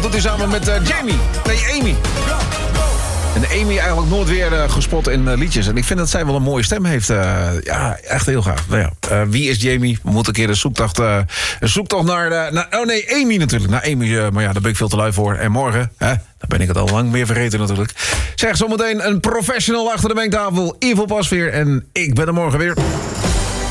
doet hij samen met Jamie. Nee, Amy. En Amy eigenlijk nooit weer gespot in liedjes. En ik vind dat zij wel een mooie stem heeft. Ja, echt heel gaaf. Nou ja, wie is Jamie? We moeten een keer een zoektocht naar... oh nee, Amy natuurlijk. Naar Amy, maar ja, daar ben ik veel te lui voor. En morgen, dan ben ik het al lang weer vergeten natuurlijk. Zeg, zometeen een professional achter de mengtafel. Ivo Pasveer. En ik ben er morgen weer.